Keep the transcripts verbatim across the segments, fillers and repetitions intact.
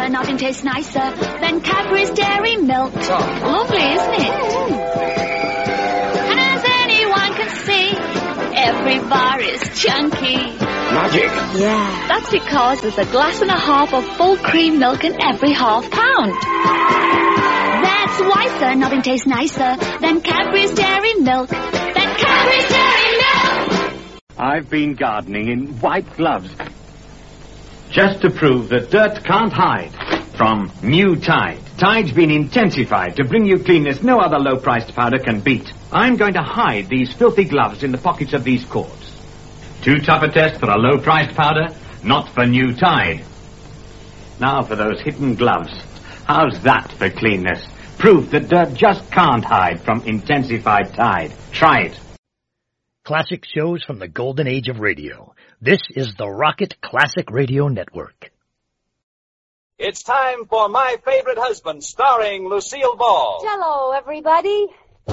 Weisser, nothing tastes nicer than Cadbury's Dairy Milk. Oh. Lovely, isn't it? Mm. And as anyone can see, every bar is chunky. Magic. Yeah. That's because there's a glass and a half of full cream milk in every half pound. That's Weisser, nothing tastes nicer than Cadbury's Dairy Milk. Than Cadbury's Dairy Milk! I've been gardening in white gloves just to prove that dirt can't hide from new Tide. Tide's been intensified to bring you cleanness no other low-priced powder can beat. I'm going to hide these filthy gloves in the pockets of these cords. Too tough a test for a low-priced powder, not for new Tide. Now for those hidden gloves. How's that for cleanness? Proof that dirt just can't hide from intensified Tide. Try it. Classic shows from the golden age of radio. This is the Rocket Classic Radio Network. It's time for My Favorite Husband, starring Lucille Ball. Hello, everybody.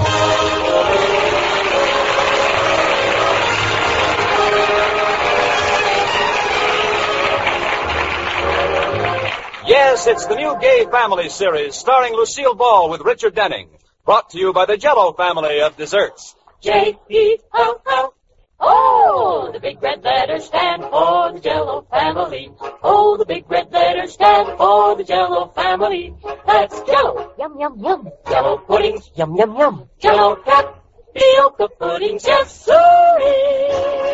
Yes, it's the new Gay Family series, starring Lucille Ball with Richard Denning. Brought to you by the Jell-O family of desserts. J E L L. Oh, the big red letters stand for the Jell-O family. Oh, the big red letters stand for the Jell-O family. That's Jell-O. Yum, yum, yum. Jell-O puddings. Yum, yum, yum. Jell-O tapioca puddings. Yes, sirree.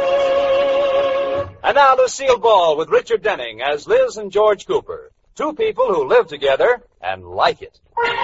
And now Lucille Ball with Richard Denning as Liz and George Cooper. Two people who live together and like it.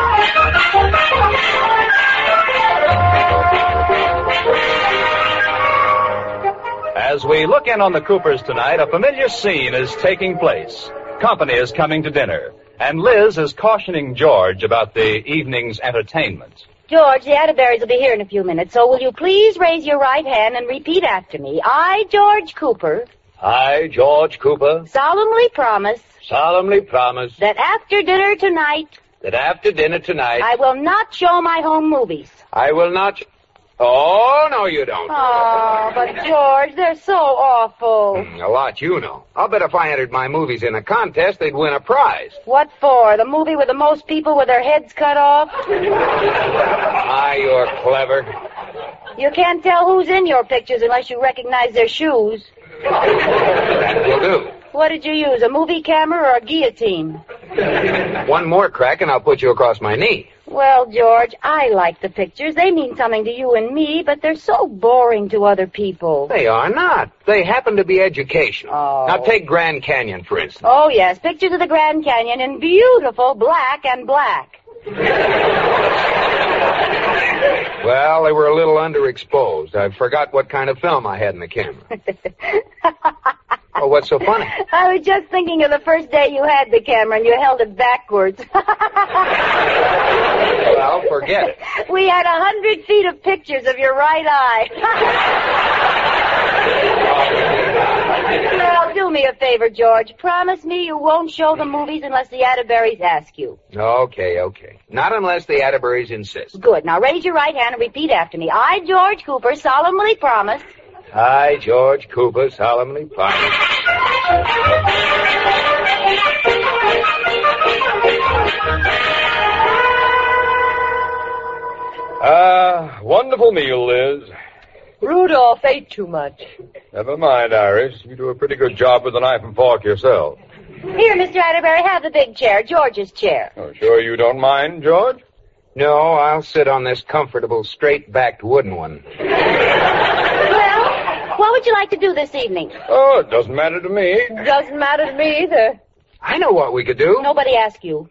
As we look in on the Coopers tonight, a familiar scene is taking place. Company is coming to dinner, and Liz is cautioning George about the evening's entertainment. George, the Atterberries will be here in a few minutes, so will you please raise your right hand and repeat after me? I, George Cooper. I, George Cooper. Solemnly promise. Solemnly promise. That after dinner tonight. That after dinner tonight. I will not show my home movies. I will not. Sh- oh, no, you don't. Oh, but George, they're so awful. Mm, a lot you know. I'll bet if I entered my movies in a contest, they'd win a prize. What for? The movie with the most people with their heads cut off? Ah, you're clever. You can't tell who's in your pictures unless you recognize their shoes. That will do. What did you use, a movie camera or a guillotine? One more crack and I'll put you across my knee. Well, George, I like the pictures. They mean something to you and me, but they're so boring to other people. They are not. They happen to be educational. Oh. Now take Grand Canyon, for instance. Oh, yes, pictures of the Grand Canyon in beautiful black and black. Well, they were a little underexposed. I forgot what kind of film I had in the camera. Oh, what's so funny? I was just thinking of the first day you had the camera and you held it backwards. Well, forget it. We had a hundred feet of pictures of your right eye. Well, do me a favor, George. Promise me you won't show the movies unless the Atterberries ask you. Okay, okay. Not unless the Atterberries insist. Good. Now raise your right hand and repeat after me. I, George Cooper, solemnly promise... I, George Cooper, solemnly promise. Ah, uh, wonderful meal, Liz. Rudolph ate too much. Never mind, Iris. You do a pretty good job with the knife and fork yourself. Here, Mister Atterbury, have the big chair, George's chair. Oh, sure you don't mind, George? No, I'll sit on this comfortable, straight-backed wooden one. What would you like to do this evening? Oh, it doesn't matter to me. Doesn't matter to me either. I know what we could do. Nobody asked you.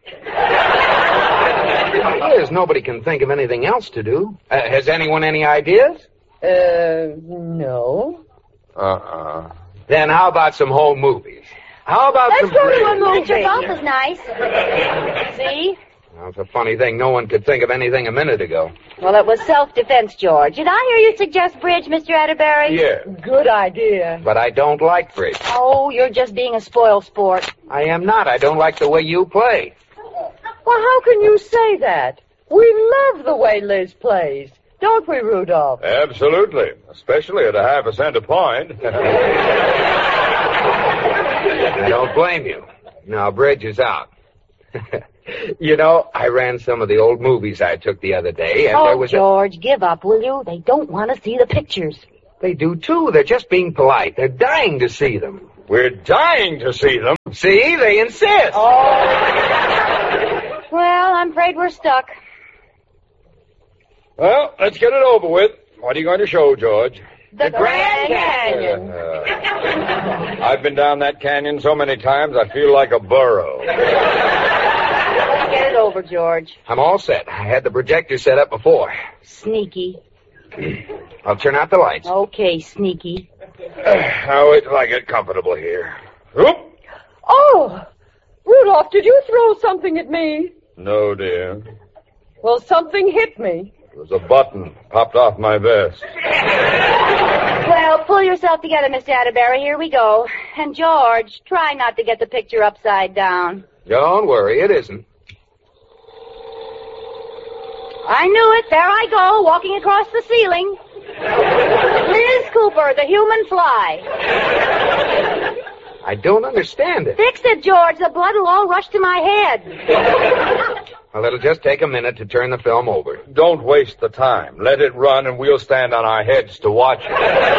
Liz, nobody can think of anything else to do. Uh, has anyone any ideas? Uh, no. Uh-uh. Then how about some home movies? How about Let's some... go to a movie. Picture golf is nice. See? Well, it's a funny thing. No one could think of anything a minute ago. Well, it was self-defense, George. Did I hear you suggest bridge, Mister Atterbury? Yeah. Good idea. But I don't like bridge. Oh, you're just being a spoil sport. I am not. I don't like the way you play. Well, how can you say that? We love the way Liz plays. Don't we, Rudolph? Absolutely. Especially at a half a cent a point. I don't blame you. Now, bridge is out. You know, I ran some of the old movies I took the other day, and oh, there was George, give up, will you? They don't want to see the pictures. a... They do, too. They're just being polite. They're dying to see them. We're dying to see them. See? They insist. Oh. Well, I'm afraid we're stuck. Well, let's get it over with. What are you going to show, George? The, the Grand Canyon. Uh, I've been down that canyon so many times, I feel like a burro. Let's get it over, George. I'm all set. I had the projector set up before. Sneaky. I'll turn out the lights. Okay, sneaky. Now, wait till I get comfortable here. Whoop! Oh! Rudolph, did you throw something at me? No, dear. Well, something hit me. It was a button popped off my vest. Well, pull yourself together, Mister Atterbury. Here we go. And, George, try not to get the picture upside down. Don't worry, it isn't. I knew it. There I go, walking across the ceiling. Liz Cooper, the human fly. I don't understand it. Fix it, George. The blood will all rush to my head. Well, it'll just take a minute to turn the film over. Don't waste the time. Let it run and we'll stand on our heads to watch it.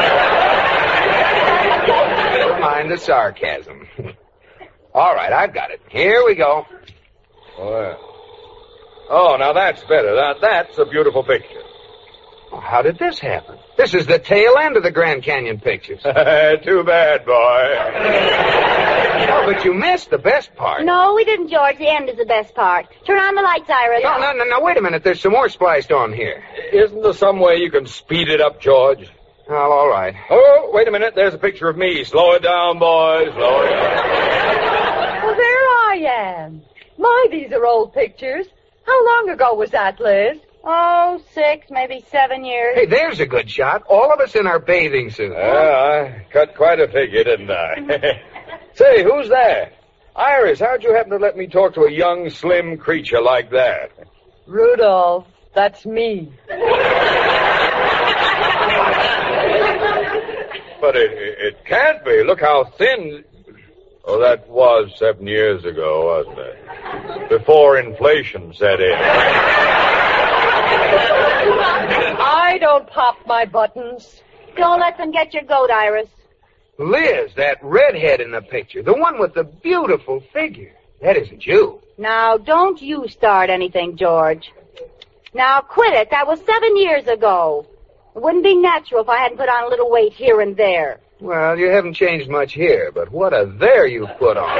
Never mind the sarcasm. All right, I've got it. Here we go. Well. Oh, now that's better. Now, that's a beautiful picture. Well, how did this happen? This is the tail end of the Grand Canyon pictures. Too bad, boy. Oh, but you missed the best part. No, we didn't, George. The end is the best part. Turn on the lights, Iris. No, no, no, no, wait a minute. There's some more spliced on here. Isn't there some way you can speed it up, George? Well, all right. Oh, wait a minute. There's a picture of me. Slow it down, boys. Slow it down. Well, there I am. My, these are old pictures. How long ago was that, Liz? Oh, six, maybe seven years. Hey, there's a good shot. All of us in our bathing suits. Yeah, I cut quite a figure, didn't I? Say, who's that? Iris, how'd you happen to let me talk to a young, slim creature like that? Rudolph, that's me. But it, it can't be. Look how thin... Oh, that was seven years ago, wasn't it? Before inflation set in. I don't pop my buttons. Don't let them get your goat, Iris. Liz, that redhead in the picture, the one with the beautiful figure. That isn't you. Now, don't you start anything, George. Now, quit it. That was seven years ago. It wouldn't be natural if I hadn't put on a little weight here and there. Well, you haven't changed much here, but what a there you've put on.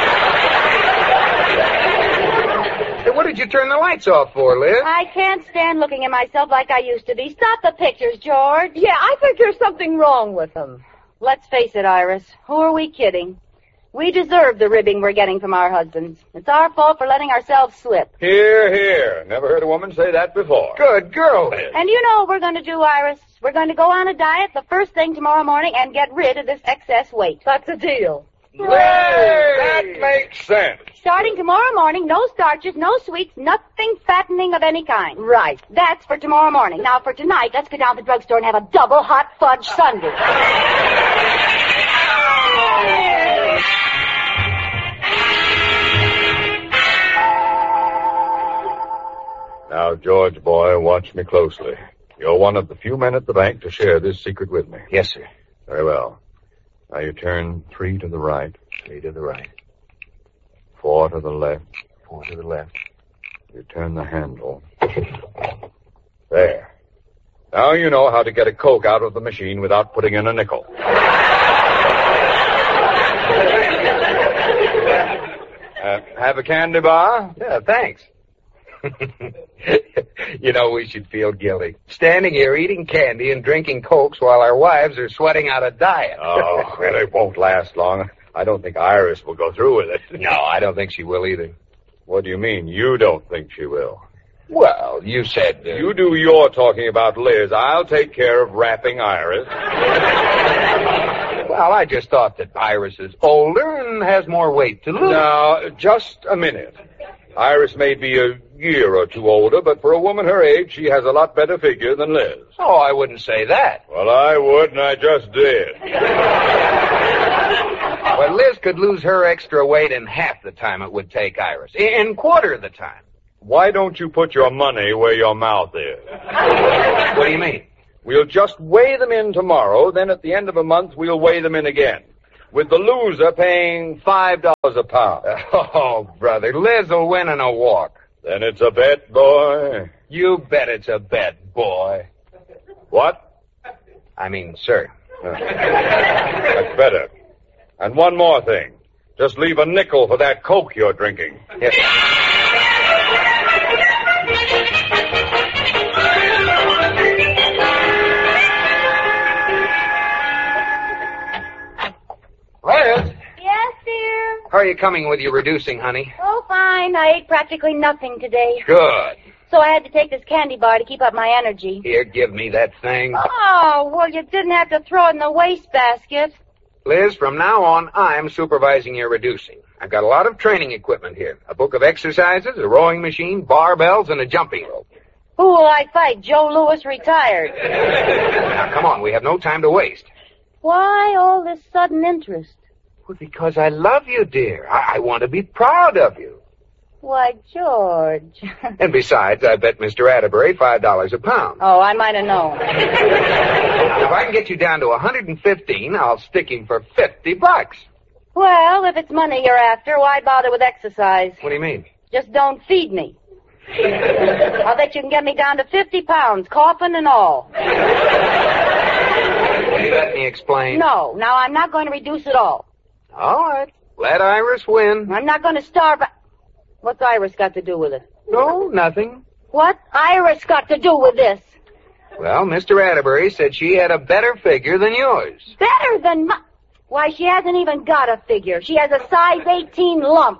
Hey, what did you turn the lights off for, Liz? I can't stand looking at myself like I used to be. Stop the pictures, George. Yeah, I think there's something wrong with them. Let's face it, Iris. Who are we kidding? We deserve the ribbing we're getting from our husbands. It's our fault for letting ourselves slip. Here, here. Never heard a woman say that before. Good girl, Liz. And you know what we're going to do, Iris? We're going to go on a diet the first thing tomorrow morning and get rid of this excess weight. That's a deal. Hey, that makes sense. Starting tomorrow morning, no starches, no sweets, nothing fattening of any kind. Right. That's for tomorrow morning. Now, for tonight, let's go down to the drugstore and have a double hot fudge sundae. Now, George, boy, watch me closely. You're one of the few men at the bank to share this secret with me. Yes, sir. Very well. Now you turn three to the right. Three to the right. Four to the left. Four to the left. You turn the handle. There. Now you know how to get a Coke out of the machine without putting in a nickel. uh, have a candy bar? Yeah, thanks. You know, we should feel guilty. Standing here eating candy and drinking Cokes while our wives are sweating out a diet. Oh, well, it won't last long. I don't think Iris will go through with it. No, I don't think she will either. What do you mean, you don't think she will? Well, you said... Uh... You do your talking about Liz. I'll take care of wrapping Iris. Well, I just thought that Iris is older and has more weight to lose. Now, just a minute. Iris may be a year or two older, but for a woman her age, she has a lot better figure than Liz. Oh, I wouldn't say that. Well, I would, and I just did. Well, Liz could lose her extra weight in half the time it would take Iris. In quarter the time. Why don't you put your money where your mouth is? What do you mean? We'll just weigh them in tomorrow, then at the end of a month we'll weigh them in again. With the loser paying five dollars a pound. Oh, brother, Liz will win in a walk. Then it's a bet, boy. You bet it's a bet, boy. What? I mean, sir. That's better. And one more thing. Just leave a nickel for that Coke you're drinking. Yes. Liz? Yes, dear? How are you coming with your reducing, honey? Oh, fine. I ate practically nothing today. Good. So I had to take this candy bar to keep up my energy. Here, give me that thing. Oh, well, you didn't have to throw it in the wastebasket. Liz, from now on, I'm supervising your reducing. I've got a lot of training equipment here. A book of exercises, a rowing machine, barbells, and a jumping rope. Who will I fight? Joe Louis retired. Now, come on, we have no time to waste. Why all this sudden interest? Well, because I love you, dear. I, I want to be proud of you. Why, George. And besides, I bet Mister Atterbury five dollars a pound. Oh, I might have known. Now, if I can get you down to one hundred fifteen, I'll stick him for fifty bucks. Well, if it's money you're after, why bother with exercise? What do you mean? Just don't feed me. I'll bet you can get me down to fifty pounds, coffin and all. Will you let me explain? No, now I'm not going to reduce at all. All right. Let Iris win. I'm not going to starve. What's Iris got to do with it? No, nothing. What Iris got to do with this? Well, Mister Atterbury said she had a better figure than yours. Better than my... Why, she hasn't even got a figure. She has a size eighteen lump.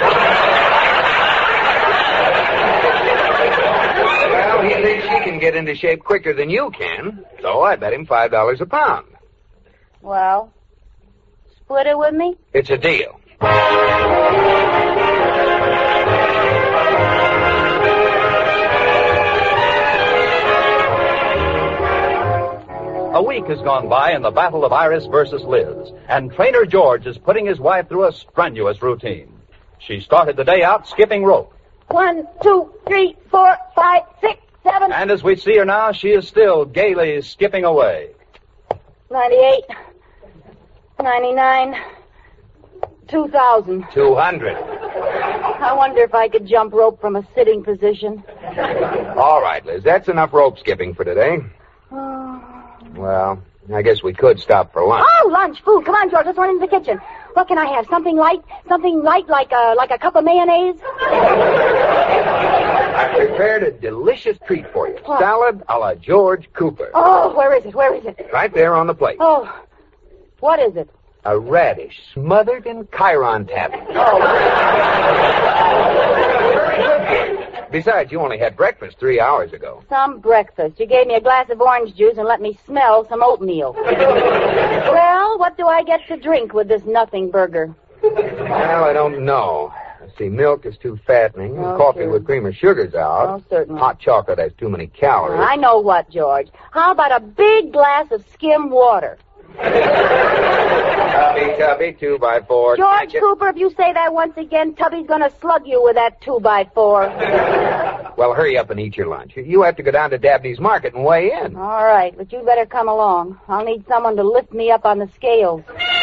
Well, he thinks she can get into shape quicker than you can, so I bet him five dollars a pound. Well, split it with me? It's a deal. A week has gone by in the battle of Iris versus Liz, and Trainer George is putting his wife through a strenuous routine. She started the day out skipping rope. One, two, three, four, five, six, seven. And as we see her now, she is still gaily skipping away. Ninety-eight, ninety-nine, two thousand. Two hundred. I wonder if I could jump rope from a sitting position. All right, Liz, that's enough rope skipping for today. Oh. Well, I guess we could stop for lunch. Oh, lunch, food. Come on, George, let's run into the kitchen. What can I have? Something light? Something light like a, like a cup of mayonnaise? I prepared a delicious treat for you. What? Salad a la George Cooper. Oh, where is it? Where is it? Right there on the plate. Oh, what is it? A radish smothered in Chiron tablets. Oh. Besides, you only had breakfast three hours ago. Some breakfast. You gave me a glass of orange juice and let me smell some oatmeal. Well, what do I get to drink with this nothing burger? Well, I don't know. See, milk is too fattening. Oh, Coffee sure. with cream or sugar's out. Oh, certainly. Hot chocolate has too many calories. I know what, George. How about a big glass of skim water? Tubby, Tubby, two by four. George Cooper, if you say that once again, Tubby's gonna slug you with that two by four. Well, hurry up and eat your lunch. You have to go down to Dabney's Market and weigh in. All right, but you better come along. I'll need someone to lift me up on the scales.